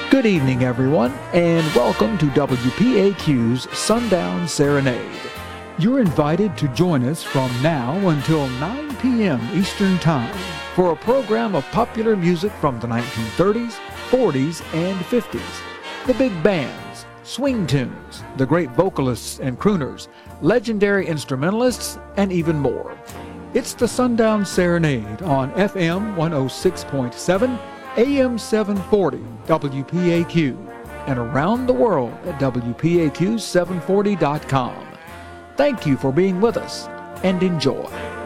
Good evening, everyone, and welcome to WPAQ's Sundown Serenade. You're invited to join us from now until 9 p.m. Eastern Time for a program of popular music from the 1930s, 40s, and 50s. The big bands, swing tunes, the great vocalists and crooners, legendary instrumentalists, and even more. It's the Sundown Serenade on FM 106.7, AM 740, WPAQ, and around the world at WPAQ740.com. Thank you for being with us, and enjoy.